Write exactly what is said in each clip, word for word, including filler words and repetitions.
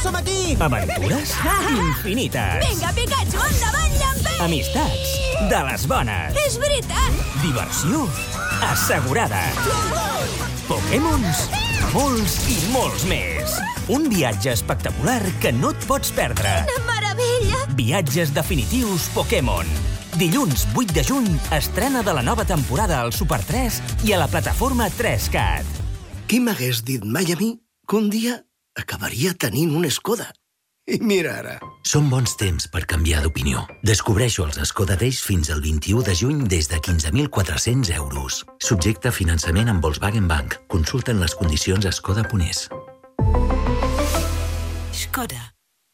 som aquí! Aventures infinites. Vinga, Pikachu, endavant, llampei! Amistats de les bones. És veritat! Diversió assegurada. Pokémons, molts i molts més. Un viatge espectacular que no et pots perdre. Quina meravella! Viatges definitius Pokémon. Dilluns vuit de juny, estrena de la nova temporada al Super tres i a la plataforma tres cat. Qui m'hagués dit mai a mi que un dia acabaria tenint un Skoda? I mira ara. Són bons temps per canviar d'opinió. Descobreixo els Skoda Days fins al vint-i-u de juny des de quinze mil quatre-cents euros. Subjecte a finançament amb Volkswagen Bank. Consulten les condicions a skoda punt es. Skoda.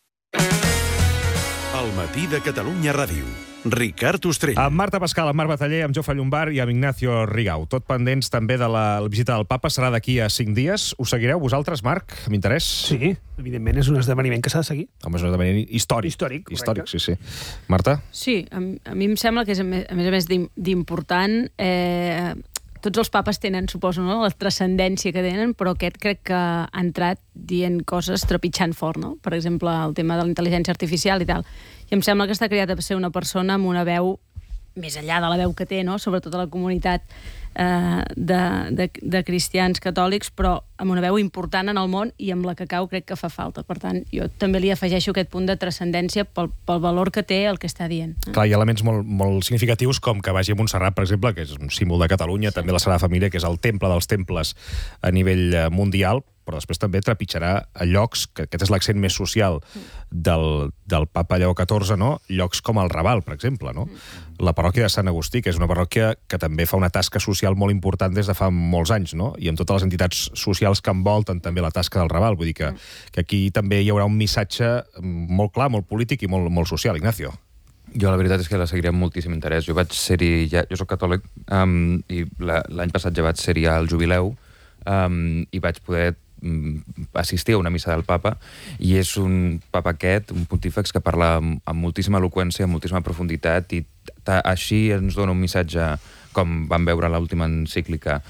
El matí de Catalunya Ràdio. Ricard Ostrell. Amb Marta Pascal, amb Marc Bataller, amb Jofre Llombard i amb Ignacio Rigau. Tot pendents també de la visita del papa. Serà d'aquí a cinc dies. Us seguireu vosaltres, Marc, amb interès? Sí, evidentment és un esdeveniment que s'ha de seguir. Home, és un esdeveniment històric. Històric, correcte. Històric, sí, sí. Marta? Sí, a, a mi em sembla que és, a més a més d'important. Eh, tots els papes tenen, suposo, no? la transcendència que tenen, però aquest crec que ha entrat dient coses trepitjant fort, no? Per exemple, el tema de la intel·ligència artificial i tal. I em sembla que està creat per ser una persona amb una veu més enllà de la veu que té, no? Sobretot a la comunitat eh, de, de, de cristians catòlics, però amb una veu important en el món i amb la que cau crec que fa falta. Per tant, jo també li afegeixo aquest punt de transcendència pel, pel valor que té el que està dient. Clar, hi ha elements molt, molt significatius com que vagi a Montserrat, per exemple, que és un símbol de Catalunya, sí. També la Sagrada Família, que és el temple dels temples a nivell mundial, però després també trepitjarà a llocs, que aquest és l'accent més social del, del papa Lleó catorze, no? Llocs com el Raval, per exemple, no? La parròquia de Sant Agustí, que és una parròquia que també fa una tasca social molt important des de fa molts anys, no? I amb totes les entitats socials que envolten també la tasca del Raval. Vull dir que, que aquí també hi haurà un missatge molt clar, molt polític i molt, molt social. Ignacio. Jo la veritat és que la seguiré amb moltíssim interès. Jo vaig ser-hi, ja, jo soc catòlic, um, i l'any passat ja vaig ser-hi al jubileu, um, i vaig poder assistir a una missa del papa, i és un papa aquest, un pontífex que parla amb, amb moltíssima eloqüència, amb moltíssima profunditat, i així ens dona un missatge, com vam veure a l'última encíclica,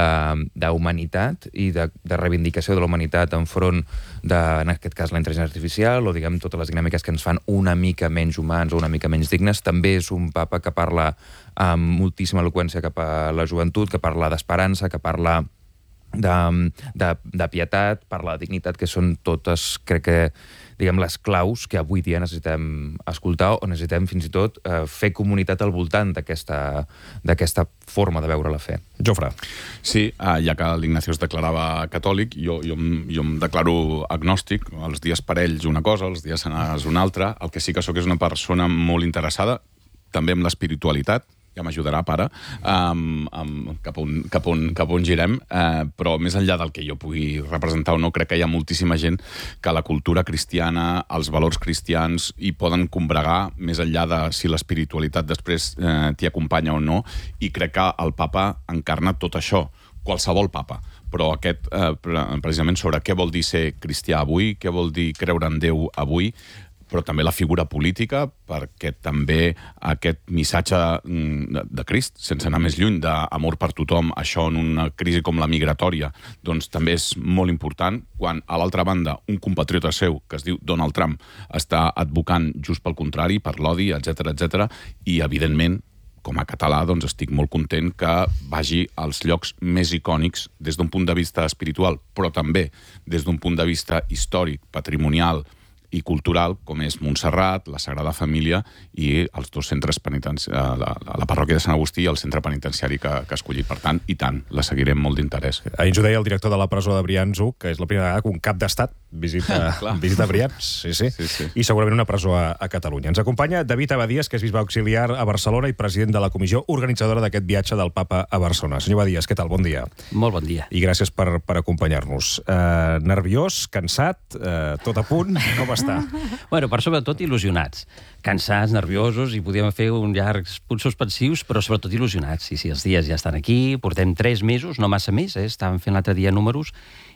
d'humanitat i de, de reivindicació de la humanitat enfront de, en aquest cas, la intel·ligència artificial, o diguem totes les dinàmiques que ens fan una mica menys humans o una mica menys dignes. També és un papa que parla amb moltíssima eloqüència cap a la joventut, que parla d'esperança, que parla De, de, de pietat, per la dignitat, que són totes, crec que, diguem, les claus que avui dia necessitem escoltar, o necessitem fins i tot eh, fer comunitat al voltant d'aquesta d'aquesta forma de veure la fe. Jofre. Sí, eh, ja que l'Ignacio es declarava catòlic, jo, jo, jo em declaro agnòstic. Els dies parells una cosa, els dies senars una altra. El que sí que sóc és una persona molt interessada, també amb l'espiritualitat, ja m'ajudarà, pare, um, um, cap, on, cap, on, cap on girem, uh, però més enllà del que jo pugui representar o no, crec que hi ha moltíssima gent que la cultura cristiana, els valors cristians hi poden combregar, més enllà de si l'espiritualitat després uh, t'hi acompanya o no, i crec que el papa encarna tot això, qualsevol papa, però aquest, eh, precisament sobre què vol dir ser cristià avui, què vol dir creure en Déu avui, però també la figura política, perquè també aquest missatge de, de Crist, sense anar més lluny, d'amor per tothom, això en una crisi com la migratòria, doncs també és molt important, quan a l'altra banda un compatriota seu, que es diu Donald Trump, està advocant just pel contrari, per l'odi, etcètera, etcètera, i evidentment, com a català, doncs estic molt content que vagi als llocs més icònics des d'un punt de vista espiritual, però també des d'un punt de vista històric, patrimonial i cultural, com és Montserrat, la Sagrada Família i els dos centres penitenciaris, la, la parròquia de Sant Agustí i el centre penitenciari que, que ha escollit. Per tant, i tant, la seguirem molt d'interès. Ahir ens ho deia el director de la presó de Brians, que és la primera vegada que un cap d'estat visita, visita Brians, sí, sí. Sí, sí. I segurament una presó a, a Catalunya. Ens acompanya David Abadías, que és bisbe auxiliar a Barcelona i president de la comissió organitzadora d'aquest viatge del papa a Barcelona. Senyor Abadías, què tal? Bon dia. Molt bon dia. I gràcies per, per acompanyar-nos. Uh, nerviós, cansat, uh, tot a punt, com està? Bueno, per sobretot il·lusionats. Cansats, nerviosos, i podíem fer uns llargs punts suspensius, però sobretot il·lusionats. Sí, sí, els dies ja estan aquí, portem tres mesos, no massa més, eh? Estàvem fent l'altre dia números,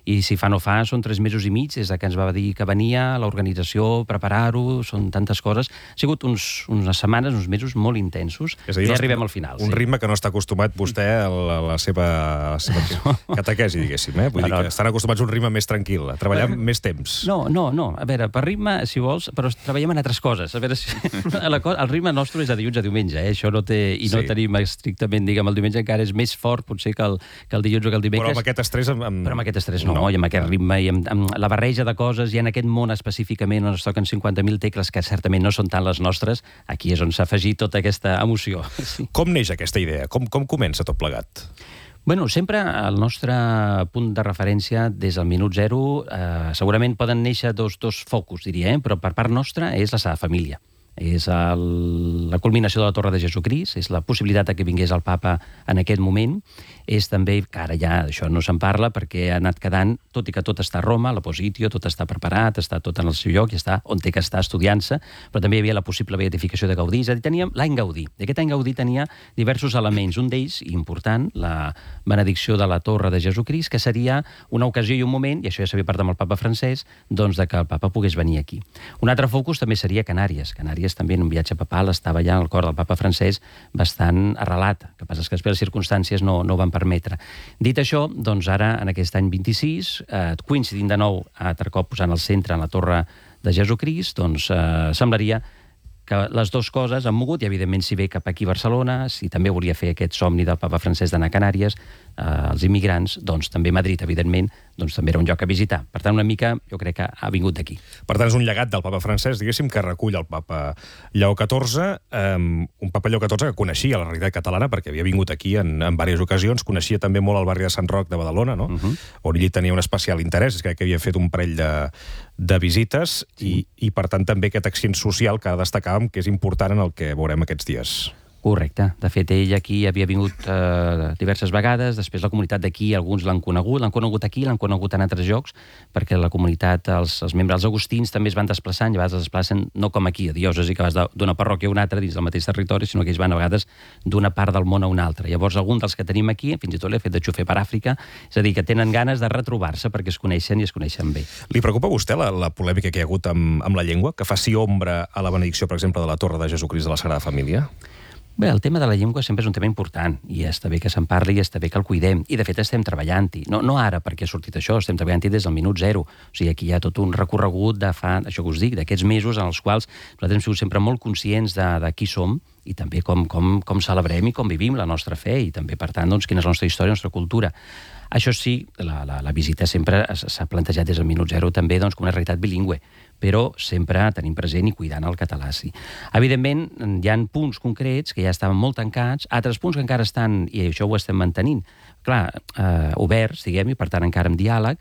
i si fa no fa, són tres mesos i mig des que ens va dir que venia, l'organització, preparar-ho, són tantes coses. Ha sigut uns, unes setmanes, uns mesos molt intensos, és a dir, i ja arribem al final. Un sí. ritme que no està acostumat vostè a la, a la seva, a la seva catequesi, diguéssim. Eh? Vull no, no. dir que estan acostumats a un ritme més tranquil, a treballar per... més temps. No, no, no. A veure, per ritme, si vols, però treballem en altres coses. A veure, si... la co... el ritme nostre és de dilluns a diumenge, eh? Això no té... I no sí. tenim estrictament, diguem, el diumenge encara és més fort, potser, que el, que el dilluns o que el dimecres. Però amb aquest estrès... Amb, amb... Però amb aquest estrès no, no. i amb aquest ritme, i amb, amb la barreja de coses, i en aquest món específicament on es toquen cinquanta mil tecles que certament no són tant les nostres, aquí és on s'ha afegit tota aquesta emoció. Sí. Com neix aquesta idea? Com, com comença tot plegat? Bueno, sempre el nostre punt de referència des del minut zero, eh, segurament poden néixer dos, dos focus, diria, eh? Però per part nostra és la Sagrada Família. És el, la culminació de la Torre de Jesucrist, és la possibilitat que vingués el papa en aquest moment, és també, que ara ja això no se'n parla, perquè ha anat quedant, tot i que tot està a Roma, la Positio, tot està preparat, està tot en el seu lloc, i està on té que estar estudiant-se, però també hi havia la possible beatificació de Gaudí, és a dir, teníem l'any Gaudí. I aquest any Gaudí tenia diversos elements, un d'ells, important, la benedicció de la Torre de Jesucrist, que seria una ocasió i un moment, i això ja s'havia parlat amb el papa francès, doncs de que el papa pogués venir aquí. Un altre focus també seria Canàries. Canàries també en un viatge papal estava ja al cor del papa francès bastant arrelat, que passa és que després les circumstàncies no, no ho van permetre. Dit això, doncs ara, en aquest any vint-i-sis, eh, coincidint de nou altre cop posant al centre en la Torre de Jesucrist, doncs eh, semblaria que les dues coses han mogut, i evidentment si ve cap aquí a Barcelona, si també volia fer aquest somni del papa francès d'anar a Canàries, eh, els immigrants, doncs també Madrid, evidentment, doncs també era un lloc a visitar. Per tant, una mica, jo crec que ha vingut d'aquí. Per tant, és un llegat del papa francès, diguéssim, que recull el papa Lleó catorze, eh, un papa Lleó catorze que coneixia la realitat catalana, perquè havia vingut aquí en, en diverses ocasions, coneixia també molt el barri de Sant Roc de Badalona, no? Uh -huh. On ell tenia un especial interès, és que havia fet un parell de, de visites, sí. i, i per tant també aquest accent social que destacàvem, que és important en el que veurem aquests dies. Correcte. De fet, ell aquí havia vingut eh, diverses vegades, després la comunitat d'aquí, alguns l'han conegut, l'han conegut aquí, l'han conegut en altres llocs, perquè la comunitat, els, els membres, els agustins, també es van desplaçant, i a vegades es desplacen no com aquí, a diòcesi, que vas d'una parròquia a una altra dins del mateix territori, sinó que ells van a vegades d'una part del món a una altra. Llavors, algun dels que tenim aquí, fins i tot l'he fet de xofer per Àfrica, és a dir, que tenen ganes de retrobar-se perquè es coneixen i es coneixen bé. Li preocupa a vostè la, la polèmica que hi ha hagut amb, amb la llengua, que faci ombra a la benedicció, per exemple, de la Torre de Jesucrist de la Sagrada Família? Bé, el tema de la llengua sempre és un tema important, i està bé que se'n parli i està bé que el cuidem, i de fet estem treballant-hi. No, no ara perquè ha sortit això, estem treballant-hi des del minut zero. O sigui, aquí hi ha tot un recorregut de fa, això que us dic, d'aquests mesos en els quals nosaltres hem sigut sempre molt conscients de, de qui som, i també com, com, com celebrem i com vivim la nostra fe, i també, per tant, doncs, quina és la nostra història, la nostra cultura. Això sí, la, la, la visita sempre s'ha plantejat des del minut zero també doncs, com una realitat bilingüe, però sempre tenim present i cuidant el català, sí. Evidentment, hi ha punts concrets que ja estaven molt tancats, altres punts que encara estan, i això ho estem mantenint, clar, eh, oberts, diguem, i per tant encara en diàleg,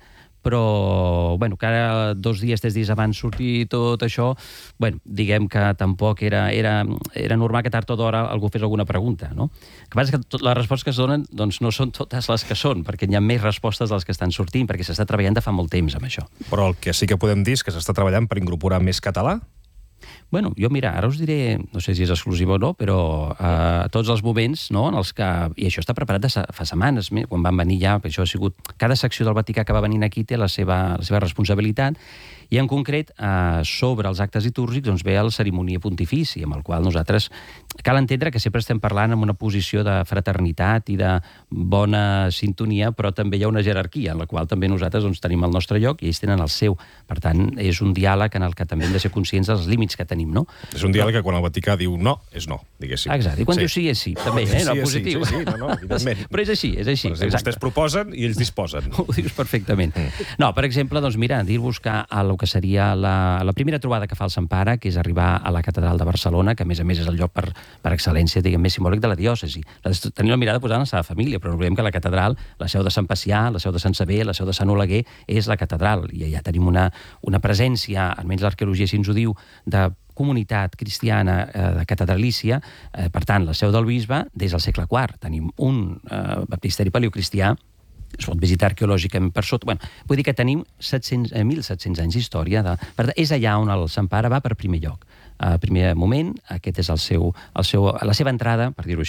però, bueno, que ara dos dies, tres dies abans sortir tot això, bueno, diguem que tampoc era, era, era normal que tard o d'hora algú fes alguna pregunta, no? El que passa és que tot, les respostes que es donen doncs, no són totes les que són, perquè hi ha més respostes de les que estan sortint, perquè s'està treballant de fa molt temps amb això. Però el que sí que podem dir és que s'està treballant per incorporar més català? Bueno, jo, mira, ara us diré, no sé si és exclusiu o no, però eh, tots els moments, no?, en els que... I això està preparat de fa setmanes, quan van venir ja, perquè això ha sigut... Cada secció del Vaticà que va venir aquí té la seva, la seva responsabilitat, i en concret, eh, sobre els actes litúrgics, doncs ve el cerimònia pontifici, amb el qual nosaltres... Cal entendre que sempre estem parlant en una posició de fraternitat i de bona sintonia, però també hi ha una jerarquia, en la qual també nosaltres doncs, tenim el nostre lloc i ells tenen el seu. Per tant, és un diàleg en el que també hem de ser conscients dels límits que tenim, no? És un diàleg que quan el Vaticà diu no, és no, diguéssim. Exacte, i quan sí. diu sí, és sí, també, eh? No, sí, positiu. Sí, sí, no, no, evidentment. Però és així, és així. Però vostès proposen i ells disposen. Ho dius perfectament. Mm. No, per exemple, doncs mira, dir-vos que el que seria la, la primera trobada que fa el Sant Pare, que és arribar a la Catedral de Barcelona, que a més a més és el lloc per, per excel·lència, diguem, més simbòlic de la diòcesi. Tenim la mirada posada en la seva família, però no oblidem que la catedral, la seu de Sant Pacià, la seu de Sant Sever, la seu de Sant Oleguer, és la catedral, i allà tenim una, una presència, almenys l'arqueologia així ens ho diu, de comunitat cristiana eh, de catedralícia, eh, per tant, la seu del bisbe, des del segle quart. Tenim un eh, baptisteri paleocristià, es pot visitar arqueològicament per sota. Bueno, vull dir que tenim set-cents, mil set-cents anys d'història. De... Per tant, és allà on el Sant Pare va per primer lloc. A primer moment, aquest és el seu, el seu, la seva entrada, per dir-ho així,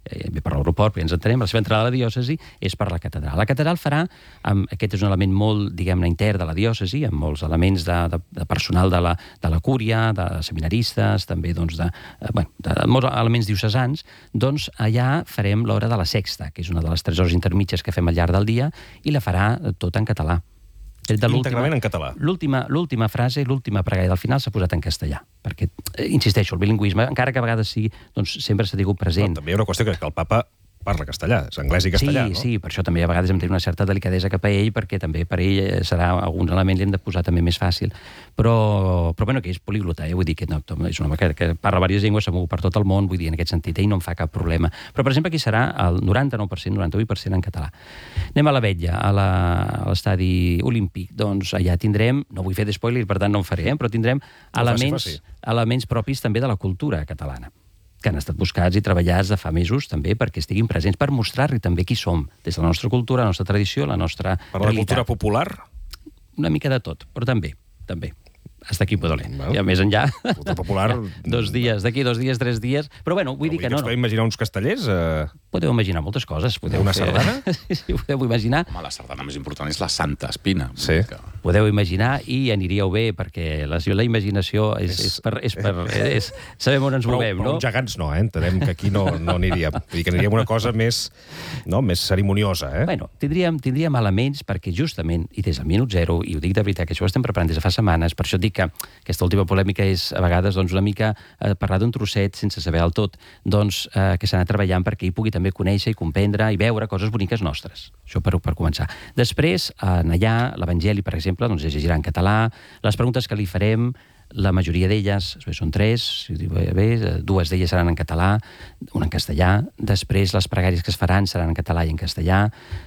eh, ve per l'aeroport, perquè ens entenem, la seva entrada a la diòcesi és per la catedral. La catedral farà, amb, aquest és un element molt, diguem-ne, intern de la diòcesi, amb molts elements de, de, de personal de la, de la cúria, de seminaristes, també doncs, de, eh, bueno, de, de molts elements diocesans, doncs allà farem l'hora de la sexta, que és una de les tres hores intermitges que fem al llarg del dia, i la farà tot en català. Íntegrament en català. L'última frase, l'última pregària del final s'ha posat en castellà, perquè, eh, insisteixo, el bilingüisme, encara que a vegades sigui, doncs sempre s'ha tingut present. Però també hi ha una qüestió que, que el papa parla castellà, és anglès i castellà, sí, no? Sí, per això també a vegades hem de tenir una certa delicadesa cap a ell, perquè també per ell serà algun element li hem de posar també més fàcil. Però, però bueno, que és poliglota, eh? Vull dir que no, és un home que, que parla diverses llengües, segur per tot el món, vull dir, en aquest sentit, ell no em fa cap problema. Però, per exemple, aquí serà el noranta-nou per cent, noranta-vuit per cent en català. Anem a la Vetlla, a l'estadi olímpic. Doncs allà tindrem, no vull fer d'espoiler, per tant no en faré, eh? Però tindrem elements, elements propis també de la cultura catalana, que han estat buscats i treballats de fa mesos també perquè estiguin presents, per mostrar-li també qui som, des de la nostra cultura, la nostra tradició, la nostra realitat. Per la cultura popular? Una mica de tot, però també, també. Hasta aquí Podolé. Ja més enllà. Cultura popular... dos dies, d'aquí dos dies, tres dies... Però bueno, vull dir que no... Podeu imaginar uns castellers? Eh... Podeu imaginar moltes coses. Podeu una fer... sardana? Sí, podeu imaginar... Home, la sardana més important és la Santa Espina. Sí. Que... Podeu imaginar i aniríeu bé, perquè la, la imaginació és, és, per, és per... És, sabem on ens però, movem, però no? Però uns gegants no, eh? Entenem que aquí no, no aniríem. Vull dir que aniríem una cosa més, no? més cerimoniosa, eh? Bueno, tindríem, tindríem elements perquè justament, i des del minut zero, i ho dic de veritat, que això ho estem preparant des de fa setmanes, per això dic que aquesta última polèmica és, a vegades, doncs, una mica eh, parlar d'un trosset sense saber el tot, doncs, eh, que s'ha anat treballant perquè ell pugui també conèixer i comprendre i veure coses boniques nostres. Això per, per començar. Després, en allà, l'Evangeli, per exemple, doncs, es llegirà en català. Les preguntes que li farem, la majoria d'elles, són tres, si ho dic bé, dues d'elles seran en català, una en castellà. Després, les pregàries que es faran seran en català i en castellà.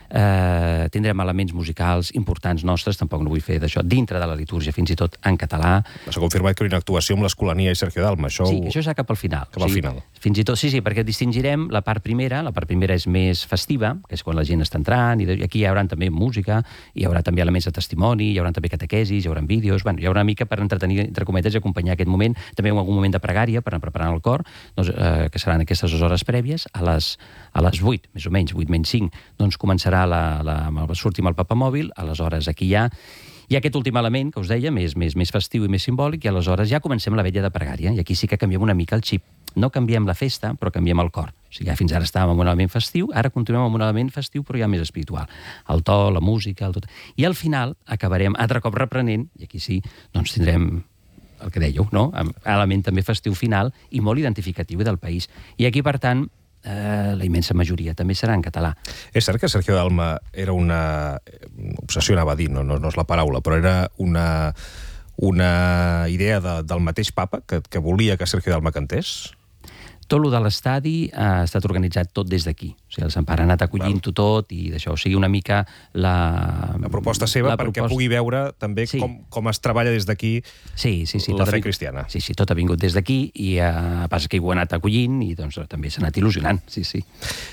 Eh, tindrem elements musicals importants nostres, tampoc no vull fer d'això, dintre de la litúrgia, fins i tot en català. S'ha confirmat que hi ha una actuació amb l'Escolania i Sergio Dalma. Això Sí, ho... això serà cap al final. Cap al o sigui, final. Fins i tot, sí, sí, perquè distingirem la part primera, la part primera és més festiva, que és quan la gent està entrant, i aquí hi haurà també música, hi haurà també elements de testimoni, hi haurà també catequesis, hi haurà vídeos, bueno, hi haurà una mica per entretenir, entre cometes, i acompanyar aquest moment, també en algun moment de pregària per anar preparant el cor, doncs, eh, que seran aquestes dues hores prèvies, a les, a les vuit, més o menys, vuit menys cinc, doncs començarà la, la, sortim el papamòbil, aleshores aquí hi ha Hi ha aquest últim element que us deia, més, més, més festiu i més simbòlic, i aleshores ja comencem la vetlla de pregària, i aquí sí que canviem una mica el xip. No canviem la festa, però canviem el cor. O sigui, ja fins ara estàvem amb un element festiu, ara continuem amb un element festiu, però ja més espiritual. El to, la música, el tot. I al final acabarem, altre cop reprenent, i aquí sí, doncs tindrem el que dèieu, no? Element també festiu final i molt identificatiu del país. I aquí, per tant, Eh, la immensa majoria també serà en català. És cert que Sergio Dalma era una... obsessió anava a dir, no, no, no és la paraula, però era una, una idea de, del mateix papa que, que volia que Sergio Dalma cantés? Tot el de l'estadi ha estat organitzat tot des d'aquí. O sigui, el Sant Pare ha anat acollint-ho tot i d'això, o sigui, una mica la... La proposta seva la perquè proposta... pugui veure també sí. com, com es treballa des d'aquí sí, sí, sí, la fe vingut... cristiana. Sí, sí, tot ha vingut des d'aquí i eh, passa que ho ha anat acollint i doncs també s'ha anat il·lusionant, sí, sí.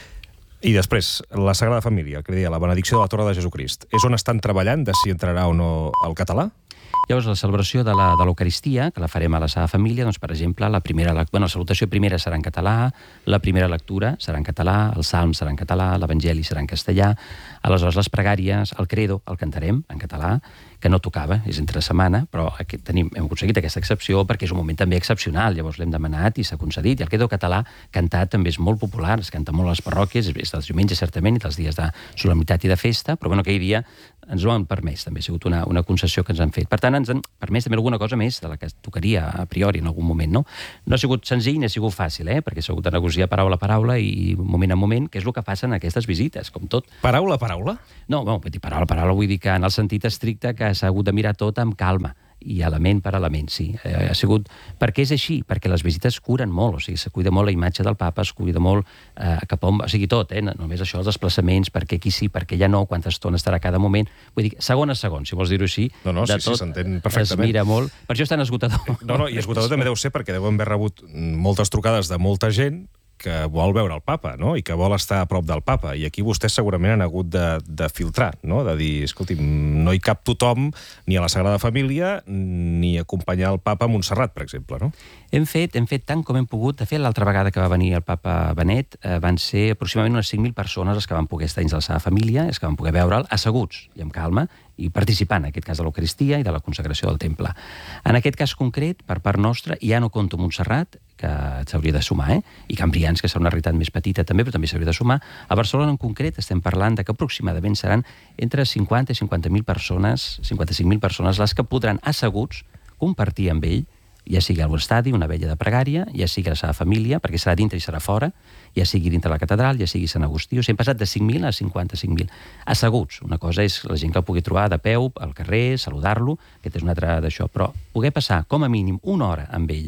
I després, la Sagrada Família, el que deia, la benedicció de la Torre de Jesucrist, és on estan treballant de si entrarà o no el català? Llavors, la celebració de l'Eucaristia, que la farem a la Sagrada Família, doncs, per exemple, la primera bueno, la salutació primera serà en català, la primera lectura serà en català, el salm serà en català, l'Evangeli serà en castellà, aleshores les pregàries, el credo, el cantarem en català, que no tocava, és entre setmana, però aquí tenim, hem aconseguit aquesta excepció perquè és un moment també excepcional, llavors l'hem demanat i s'ha concedit, i el credo català cantat també és molt popular, es canta molt a les parròquies, és dels diumenges certament i dels dies de solemnitat i de festa, però bueno, aquell dia ens ho han permès, també ha sigut una, una concessió que ens han fet. Per tant, ens han permès també alguna cosa més de la que tocaria a priori en algun moment, no? No ha sigut senzill ni ha sigut fàcil, eh? Perquè s'ha hagut de negociar paraula a paraula i moment a moment, que és el que passa en aquestes visites, com tot. Paraula a paraula? No, bueno, vull dir paraula a paraula, vull dir que en el sentit estricte que s'ha hagut de mirar tot amb calma i element per element, sí. Eh, ha sigut... Perquè és així, perquè les visites curen molt, o sigui, se cuida molt la imatge del papa, es cuida molt eh, cap on... O sigui, tot, eh? No, només això, els desplaçaments, perquè aquí sí, perquè ja no, quanta estona estarà cada moment. Vull dir, segon a segon, si vols dir-ho així, no, no, de sí, tot sí, s'entén perfectament. Es mira molt. Per això és tan esgotador. No, no, i esgotador també deu ser perquè deuen haver rebut moltes trucades de molta gent que vol veure el papa, no? I que vol estar a prop del papa. I aquí vostès segurament han hagut de, de filtrar, no? De dir, escolti, no hi cap tothom ni a la Sagrada Família ni acompanyar el papa a Montserrat, per exemple, no? Hem fet, hem fet tant com hem pogut. De fet, l'altra vegada que va venir el papa Benet eh, van ser aproximadament unes cinc mil persones les que van poder estar dins de la Sagrada Família, els que van poder veure'l asseguts i amb calma, i participant, en aquest cas, de l'Eucaristia i de la consagració del temple. En aquest cas concret, per part nostra, ja no compto Montserrat, que s'hauria de sumar, eh? I Cambrians, que serà una realitat més petita també, però també s'hauria de sumar. A Barcelona, en concret, estem parlant de que aproximadament seran entre cinquanta i cinquanta mil persones, cinquanta-cinc mil persones, les que podran asseguts compartir amb ell, ja sigui a l'estadi, una vella de pregària, ja sigui a la seva família, perquè serà dintre i serà fora, ja sigui dintre la catedral, ja sigui Sant Agustí, o sigui, hem passat de cinc mil a cinquanta-cinc mil. Asseguts, una cosa és la gent que el pugui trobar de peu, al carrer, saludar-lo, aquest és una altra d'això, però poder passar com a mínim una hora amb ell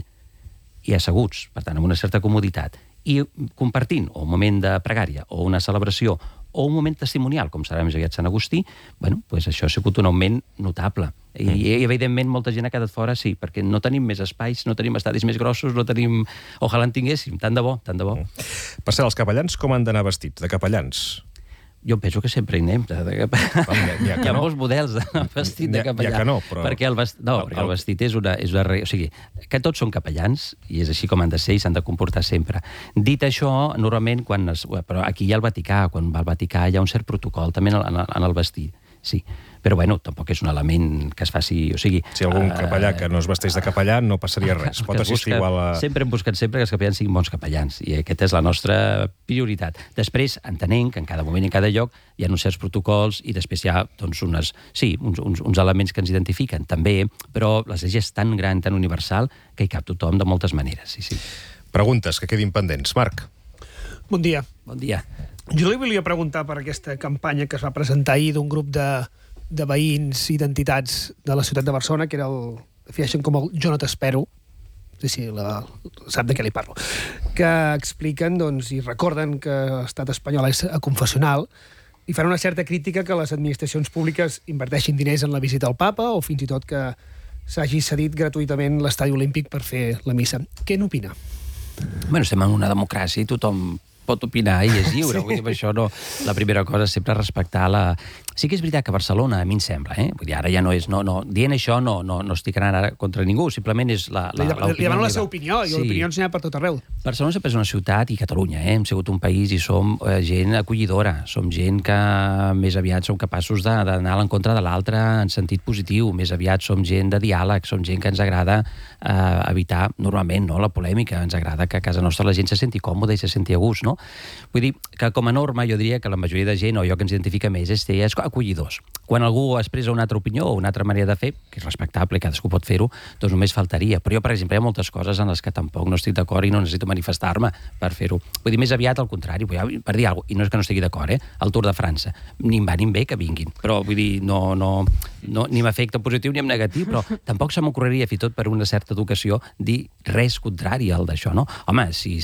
i asseguts, per tant, amb una certa comoditat, i compartint o un moment de pregària, o una celebració, o un moment testimonial, com serà més aviat Sant Agustí, bueno, pues això ha sigut un augment notable. I, i evidentment, molta gent ha quedat fora, sí, perquè no tenim més espais, no tenim estadis més grossos, no tenim... Ojalà en tinguéssim, tant de bo, tant de bo. Per cert, els capellans com han d'anar vestits? De capellans? Jo penso que sempre hi anem. De, de, de... Hi ha, hi ha molts models de vestit de capellà. Hi ha que no, però... Perquè el, vest... no, perquè el vestit és una, és una... O sigui, que tots són capellans, i és així com han de ser i s'han de comportar sempre. Dit això, normalment, quan es... però aquí hi ha el Vaticà, quan va al Vaticà hi ha un cert protocol, també en el, en el vestit, sí. Però, bueno, tampoc és un element que es faci... O sigui, si algun capellà que no es vesteix de capellà no passaria res. Pot assistir busca, igual a... Sempre hem buscat sempre que els capellans siguin bons capellans, i aquesta és la nostra prioritat. Després, entenent que en cada moment i en cada lloc hi ha uns certs protocols i després hi ha doncs, unes, sí, uns, uns, uns elements que ens identifiquen, també, però l'Església és tan gran, tan universal, que hi cap tothom de moltes maneres. Sí, sí. Preguntes que quedin pendents. Marc. Bon dia. Bon dia. Jo li volia preguntar per aquesta campanya que es va presentar ahir d'un grup de, de veïns i d'entitats de la ciutat de Barcelona, que era el, defineixen com el Jo no t'espero, sí, sí, la, sap de què li parlo, que expliquen doncs, i recorden que l'estat espanyol és aconfessional i fan una certa crítica que les administracions públiques inverteixin diners en la visita al papa o fins i tot que s'hagi cedit gratuïtament l'estadi olímpic per fer la missa. Què n'opina? Bueno, estem en una democràcia i tothom pot opinar i és lliure. Sí. Vull dir, per això no, la primera cosa és sempre respectar la... Sí que és veritat que Barcelona, a mi em sembla, eh? Vull dir, ara ja no és... No, no, dient això no, no, no estic anant ara contra ningú, simplement és la, la, li, l'opinió. Li demano la seva opinió, i sí. L'opinions n'hi ha per tot arreu. Barcelona sempre és una ciutat, i Catalunya, eh? Hem sigut un país i som eh, gent acollidora, som gent que més aviat som capaços d'anar a l'encontre de l'altre en sentit positiu, més aviat som gent de diàleg, som gent que ens agrada eh, evitar, normalment, no, la polèmica, ens agrada que a casa nostra la gent se senti còmoda i se senti a gust, no? Vull dir que com a norma jo diria que la majoria de gent, o allò que ens identifica més, és ser acollidors. Quan algú expressa una altra opinió o una altra manera de fer, que és respectable, cadascú pot fer-ho, doncs només faltaria. Però jo, per exemple, hi ha moltes coses en les que tampoc no estic d'acord i no necessito manifestar-me per fer-ho. Vull dir, més aviat al contrari, per dir alguna cosa, i no és que no estigui d'acord, eh? El Tour de França, ni em va ni em ve que vinguin, però vull dir, no, no, no, ni m'afecta positiu ni en negatiu, però tampoc se m'ocorreria, fins i tot per una certa educació, dir res contrari al d'això, no? Home, si,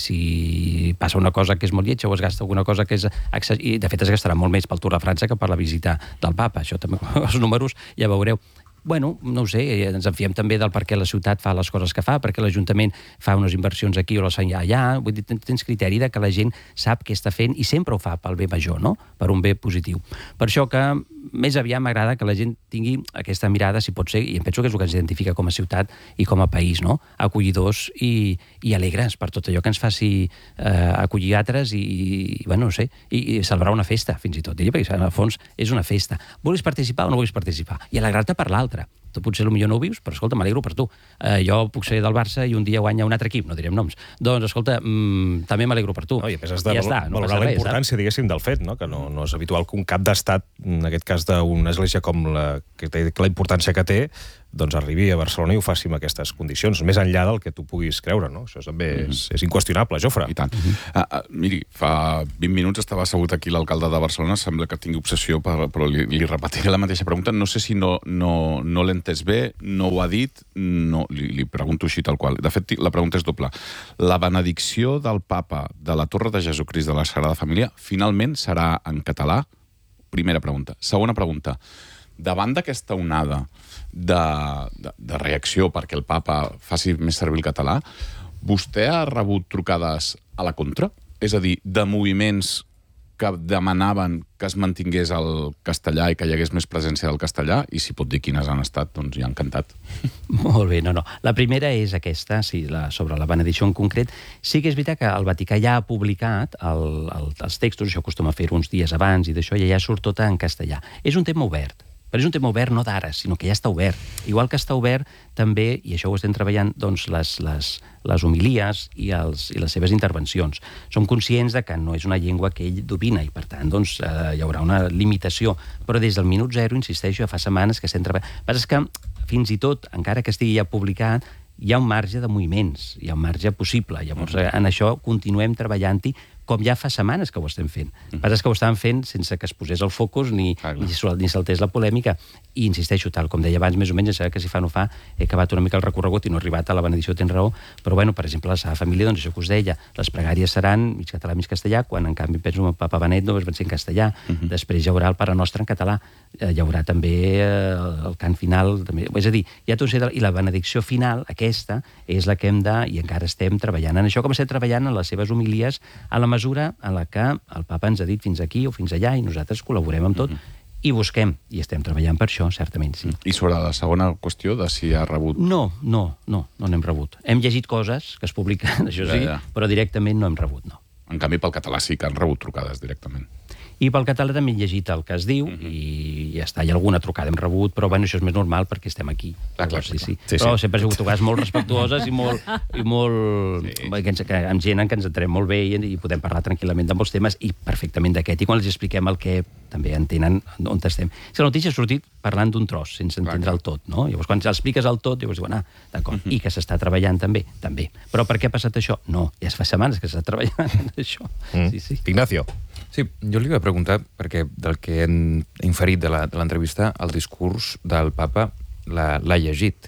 si passa una cosa que és molt lletja o es gasta alguna cosa que és... I, de fet, es gastarà molt més pel Tour de França que per la visita del papa. Això també, els números, ja veureu. Bueno, no ho sé, ens en fiem també del per què la ciutat fa les coses que fa, perquè l'Ajuntament fa unes inversions aquí o les fa allà. Vull dir, tens criteri de que la gent sap què està fent i sempre ho fa pel bé major, no? Per un bé positiu. Per això que més aviat m'agrada que la gent tingui aquesta mirada, si pot ser, i em penso que és el que ens identifica com a ciutat i com a país, no? Acollidors i, i alegres per tot allò que ens faci eh, acollir altres i, i, bueno, no sé, i, i celebrar una festa, fins i tot, diria, perquè en el fons és una festa. Vulguis participar o no vulguis participar? I alegrar-te per l'altre. Tu potser potser no ho vius, però escolta, m'alegro per tu. Eh, jo puc ser del Barça i un dia guanya un altre equip, no direm noms. Doncs, escolta, mmm, també m'alegro per tu. No, i a més has de ja està, no valorar la res, importància, diguéssim, del fet, no? Que no, no és habitual que un cap d'estat, en aquest cas d'una església com la que té la importància que té, doncs arribi a Barcelona i ho faci amb aquestes condicions, més enllà del que tu puguis creure, no? Això també mm -hmm. és, és inqüestionable, Jofre. I tant. Mm -hmm. uh, uh, miri, fa vint minuts estava assegut aquí l'alcalde de Barcelona, sembla que tingui obsessió, per, però li, li repetiré la mateixa pregunta. No sé si no, no, no l'he entès bé, no ho ha dit, no, li, li pregunto així tal qual. De fet, la pregunta és doble. La benedicció del papa de la Torre de Jesucrist de la Sagrada Família finalment serà en català? Primera pregunta. Segona pregunta. Davant d'aquesta onada de, de, de reacció perquè el papa faci més servir el català, vostè ha rebut trucades a la contra? És a dir, de moviments que demanaven que es mantingués el castellà i que hi hagués més presència del castellà, i si pot dir quines han estat, doncs ja encantat. Molt bé, no, no. La primera és aquesta, sí, la, sobre la benedicció en concret. Sí que és veritat que el Vaticà ja ha publicat el, el, els textos, això acostuma a fer uns dies abans i d'això, i ja surt tot en castellà. És un tema obert. Però és un tema obert no d'ara, sinó que ja està obert. Igual que està obert també, i això ho estem treballant, doncs les, les, les homilies i, els, i les seves intervencions. Som conscients de que no és una llengua que ell domina i, per tant, doncs, eh, hi haurà una limitació. Però des del minut zero, insisteixo, ja fa setmanes que estem treballant. El que passa és que, fins i tot, encara que estigui ja publicat, hi ha un marge de moviments, hi ha un marge possible. Llavors, en això continuem treballant-hi, com ja fa setmanes que ho estem fent. El que passa és que ho estàvem fent sense que es posés el focus ni, ah, ni, ni saltés la polèmica. I insisteixo, tal com deia abans, més o menys, que si fa no fa, he acabat una mica el recorregut i no he arribat a la benedicció, tens raó, però, bueno, per exemple, la Sagrada Família, doncs això que us deia, les pregàries seran mig català, mig castellà, quan, en canvi, penso que el Papa Benet no es van ser en castellà. Uh -huh. Després hi haurà el Pare Nostre en català. Hi haurà també el, el cant final. També. És a dir, hi ha tot... I la benedicció final, aquesta, és la que hem de... I encara estem treballant en això, com estem treballant en les seves homilies, a la mesura en la que el Papa ens ha dit fins aquí o fins allà i nosaltres col·laborem amb tot. Uh -huh. I busquem, i estem treballant per això, certament, sí. I sobre la segona qüestió de si ha rebut... No, no, no, no n'hem rebut. Hem llegit coses que es publiquen, això sí, ja, ja. però directament no hem rebut, no. En canvi, pel català sí que han rebut trucades directament. I pel català també he llegit el que es diu, uh-huh. i ja està, hi ha alguna trucada hem rebut, però bueno, això és més normal perquè estem aquí. Ah, clar, sí, sí. Sí, però sí. sempre ha sigut trucades molt respectuoses i molt... I molt sí. que ens, que, amb gent en què ens entenem molt bé i, i podem parlar tranquil·lament de molts temes i perfectament d'aquest. I quan els expliquem el que també entenen on estem. Si la notícia ha sortit parlant d'un tros, sense entendre clar, el tot, no? Llavors, quan expliques el tot, llavors diuen, ah, d'acord, uh-huh. i que s'està treballant també, també. Però per què ha passat això? No, ja fa setmanes que s'està treballant això. Mm. Sí, sí. Ignacio. Sí, jo li iba a preguntar, perquè del que hem inferit de l'entrevista, el discurs del papa l'ha llegit,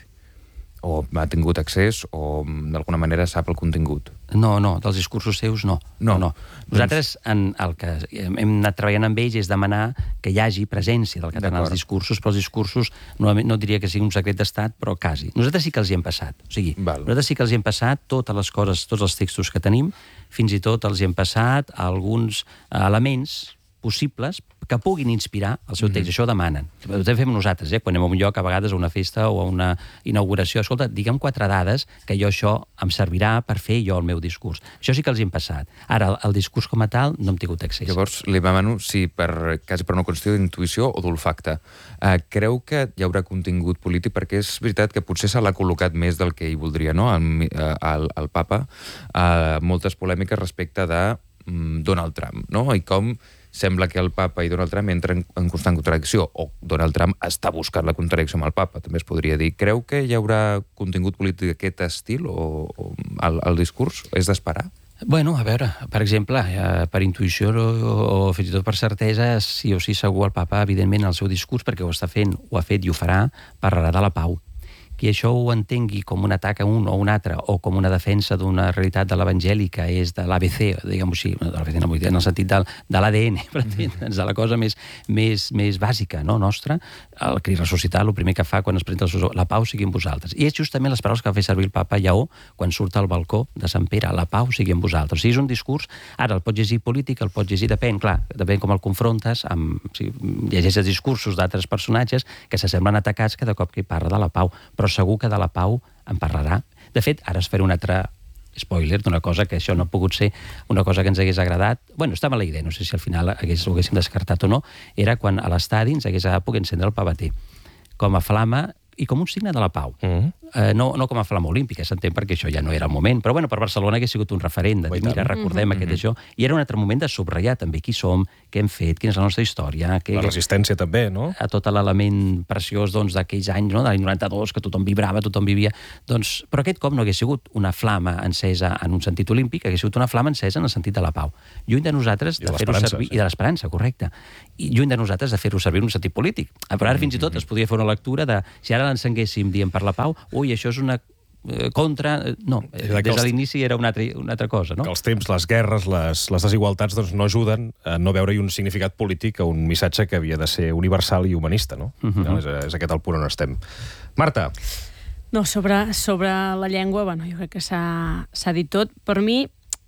o ha tingut accés, o d'alguna manera sap el contingut. No, no, dels discursos seus no. No, no. Nosaltres en el que hem anat treballant amb ells és demanar que hi hagi presència del català als discursos, però els discursos no, no diria que sigui un secret d'estat, però quasi. Nosaltres sí que els hi hem passat. O sigui, Val. nosaltres sí que els hi hem passat totes les coses, tots els textos que tenim, fins i tot els hi hem passat alguns elements possibles que puguin inspirar el seu text. Mm-hmm. Això ho demanen. Ho fem nosaltres, eh? Quan anem a un lloc, a vegades a una festa o a una inauguració. Escolta, digue'm quatre dades que jo això em servirà per fer jo el meu discurs. Això sí que els hi hem passat. Ara, el, el discurs com a tal no hem tingut accés. Llavors, li demano si per, quasi per una qüestió d'intuïció o d'olfacte, eh, creu que hi haurà contingut polític? Perquè és veritat que potser se l'ha col·locat més del que ell voldria, no?, al, al, al papa, eh, moltes polèmiques respecte de mm, Donald Trump, no?, i com sembla que el papa i Donald Trump entren en constant contradicció, o Donald Trump està buscant la contradicció amb el papa, també es podria dir. Creu que hi haurà contingut polític d'aquest estil, o, o el, el discurs és d'esperar? Bueno, a veure, per exemple, eh, per intuïció o, o fins i tot per certesa, sí o sí segur el papa, evidentment, el seu discurs, perquè ho està fent, ho ha fet i ho farà, parlarà de la pau. Qui això ho entengui com un atac a un o un altre, o com una defensa d'una realitat de l'evangeli que és de l'A B C, diguem-ho així, de l'A B C no vull dir, en el sentit del, de l'A D N, per entendre'ns, de la cosa més, més, més bàsica, no?, nostra, el Crist ressuscitat, el primer que fa quan es presenta el seu la pau sigui amb vosaltres. I és justament les paraules que va fer servir el papa Lleó quan surt al balcó de Sant Pere, la pau sigui amb vosaltres. O sigui, és un discurs, ara el pots llegir polític, el pots llegir, depèn, clar, depèn com el confrontes, amb, si llegeixes discursos d'altres personatges que s'assemblen atacats cada cop que hi parla de la pau, però segur que de la pau en parlarà. De fet, ara es faré un altre spoiler d'una cosa que això no ha pogut ser una cosa que ens hagués agradat. Bueno, estava la idea, no sé si al final hagués, ho haguéssim descartat o no, era quan a l'estadi ens hagués pogut encendre el pavater com a flama i com un signe de la pau. Mm-hmm. eh, no, no com a flama olímpica, s'entén, perquè això ja no era el moment, però bueno, per Barcelona hagués sigut un referent de dir, mira, recordem mm-hmm. aquest això, i era un altre moment de subratllar també qui som, què hem fet, quina és la nostra història. Que, la resistència també, no? A tot l'element preciós doncs, d'aquells anys, no? De l'any noranta-dos, que tothom vibrava, tothom vivia. Doncs, però aquest cop no hagués sigut una flama encesa en un sentit olímpic, hagués sigut una flama encesa en el sentit de la pau. Lluny de nosaltres de, de fer-ho servir... Sí. I de l'esperança, correcte. I lluny de nosaltres de fer-ho servir en un sentit polític. Però ara fins i tot es podria fer una lectura de si ara l'encenguéssim dient per la pau, ui, això és una eh, contra... No, des de l'inici era una altra, una altra cosa, no? Que els temps, les guerres, les, les desigualtats doncs, no ajuden a no veure-hi un significat polític, a un missatge que havia de ser universal i humanista, no? Uh-huh. No és, és aquest el punt on estem. Marta. No, sobre, sobre la llengua, bueno, jo crec que s'ha dit tot. Per mi,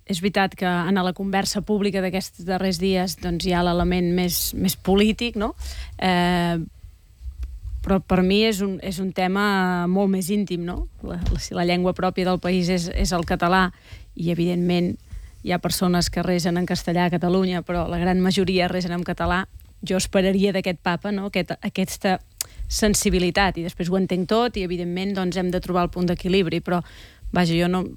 és veritat que en la conversa pública d'aquests darrers dies doncs, hi ha l'element més, més polític, no? Eh, però per mi és un, és un tema molt més íntim, no? La, la, si la llengua pròpia del país és, és el català, i evidentment hi ha persones que resen en castellà a Catalunya, però la gran majoria resen en català, jo esperaria d'aquest papa, no? Aquest, aquesta sensibilitat, i després ho entenc tot, i evidentment doncs, hem de trobar el punt d'equilibri, però vaja, jo no,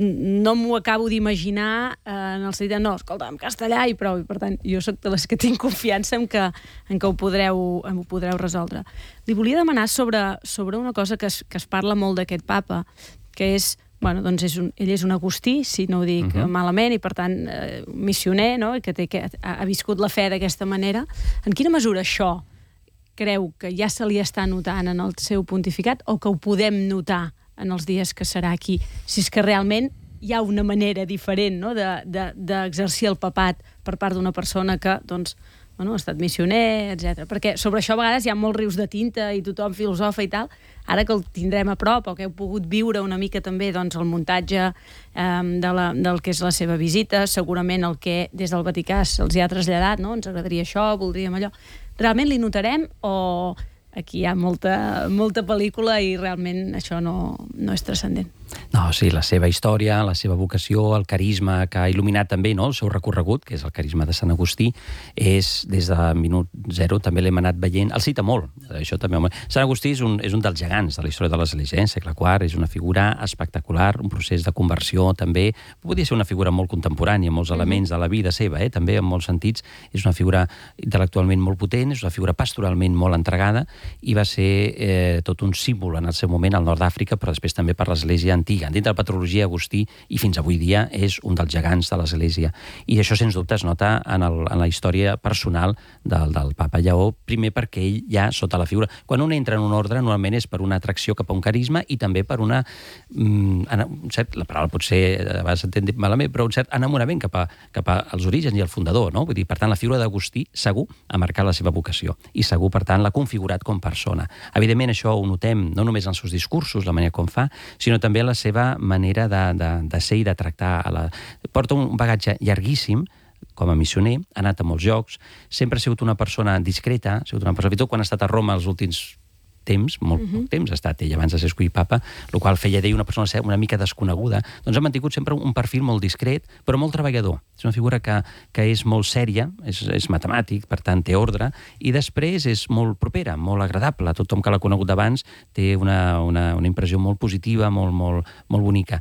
no m'ho acabo d'imaginar eh, en el sentit de, no, escolta, en castellà i prou, i per tant, jo sóc de les que tinc confiança en que, en que ho, podreu, ho podreu resoldre. Li volia demanar sobre, sobre una cosa que es, que es parla molt d'aquest papa, que és, bueno, doncs és un, ell és un agustí, si no ho dic uh-huh. malament, i per tant, eh, missioner, no?, i que, té, que ha, ha viscut la fe d'aquesta manera. En quina mesura això creu que ja se li està notant en el seu pontificat, o que ho podem notar en els dies que serà aquí, si és que realment hi ha una manera diferent, no?, d'exercir de, de, el papat per part d'una persona que, doncs, bueno, ha estat missioner, etcètera. Perquè sobre això a vegades hi ha molts rius de tinta i tothom filosofa i tal. Ara que el tindrem a prop, o que heu pogut viure una mica també doncs, el muntatge eh, de la, del que és la seva visita, segurament el que des del Vaticà se'ls ha traslladat, no?, ens agradaria això, voldríem allò. Realment li notarem, o aquí hi ha molta, molta pel·lícula i realment això no, no és transcendent? No, sí, la seva història, la seva vocació, el carisma que ha il·luminat també, no?, el seu recorregut, que és el carisma de Sant Agustí, és des de minut zero, també l'hem anat veient. El cita molt, això també. Sant Agustí és un, és un dels gegants de la història de l'Església, segle quart, és una figura espectacular, un procés de conversió també. Podria ser una figura molt contemporània, molts elements de la vida seva, eh? També en molts sentits. És una figura intel·lectualment molt potent, és una figura pastoralment molt entregada, i va ser eh, tot un símbol en el seu moment al nord d'Àfrica, però després també per l'Església antiga. Dintre de la patrologia, Agustí, i fins avui dia, és un dels gegants de l'Església. I això, sens dubte, es nota en, el, en la història personal del, del papa Lleó, primer perquè ell ja sota la figura... Quan un entra en un ordre, normalment és per una atracció cap a un carisma i també per una... Mm, un cert, la paraula pot ser, a vegades s'entén malament, però un cert enamorament cap, a, cap als orígens i al fundador, no? Vull dir, per tant, la figura d'Agustí segur ha marcat la seva vocació i segur, per tant, l'ha configurat com persona. Evidentment, això ho notem no només en els seus discursos, la manera com fa, sinó també la seva manera de, de, de ser i de tractar. A la... Porta un bagatge llarguíssim com a missioner, ha anat a molts llocs, sempre ha sigut una persona discreta, ha sigut una persona, fins i tot quan ha estat a Roma els últims temps, molt uh-huh. poc temps ha estat ell abans de ser escollit papa, el qual feia d'ell una persona una mica desconeguda, doncs ha mantingut sempre un perfil molt discret, però molt treballador. És una figura que, que és molt sèria, és, és matemàtic, per tant té ordre, i després és molt propera, molt agradable. Tothom que l'ha conegut d'abans té una, una, una impressió molt positiva, molt, molt, molt bonica.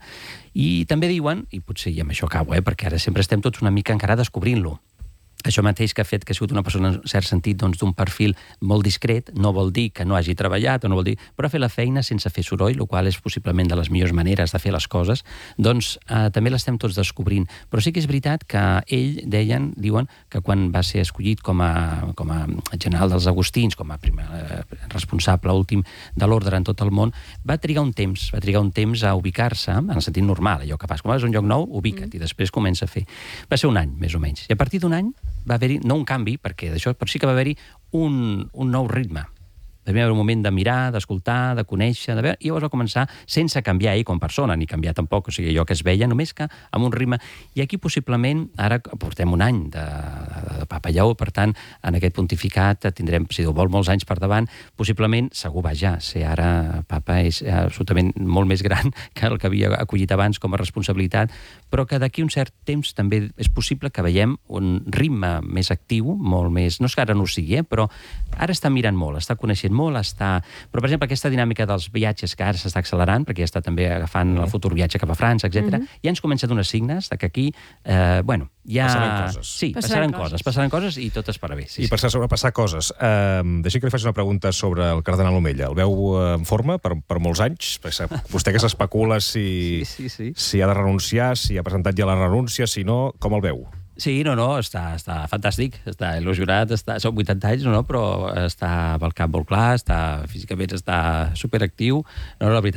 I també diuen, i potser i amb això acabo, eh, perquè ara sempre estem tots una mica encara descobrint-lo, això mateix que ha fet que ha sigut una persona, en cert sentit, doncs, d'un perfil molt discret, no vol dir que no hagi treballat, o no vol dir, però ha fet la feina sense fer soroll, el qual és possiblement de les millors maneres de fer les coses, doncs eh, també l'estem tots descobrint. Però sí que és veritat que ell, deien, diuen, que quan va ser escollit com a, com a general dels Agustins, com a primer eh, responsable últim de l'ordre en tot el món, va trigar un temps, va trigar un temps a ubicar-se, en el sentit normal, allò que fas, com és un lloc nou, ubica't, mm. i després comença a fer. Va ser un any, més o menys. I a partir d'un any va haver-hi, no un canvi, perquè d'això, però sí que va haver-hi un, un nou ritme. Va haver un moment de mirar, d'escoltar, de conèixer, de veure, i llavors va començar sense canviar ell com a persona, ni canviar tampoc, o sigui, allò que es veia, només que amb un ritme. I aquí possiblement, ara portem un any de, de, de Papa Lleó, per tant, en aquest pontificat tindrem, si Déu vol, molts anys per davant, possiblement, segur, vaja, ser ara papa és absolutament molt més gran que el que havia acollit abans com a responsabilitat, però que d'aquí un cert temps també és possible que veiem un ritme més actiu, molt més, no és que ara no ho sigui, eh, però ara està mirant molt, està coneixent molt, està... Però, per exemple, aquesta dinàmica dels viatges que ara s'està accelerant, perquè ja està també agafant el futur viatge cap a França, etcètera, mm-hmm. ja ens comença a donar signes de que aquí, eh, bueno, ja... Passaran coses. Sí, passaran, passaran coses. coses. Passaran coses i tot es farà bé. Sí, I per sí. passar coses, eh, deixa que li faci una pregunta sobre el cardenal Omella. El veu en forma per, per molts anys? Vostè que s'especula si, sí, sí, sí. si ha de renunciar, si ha presentat ja la renúncia, si no, com el veu? Sí, no, no, està, està fantàstic, està il·lusionat, està, són vuitanta anys, no, no, però està amb el cap molt clar, està, físicament està superactiu. No, no, la veritat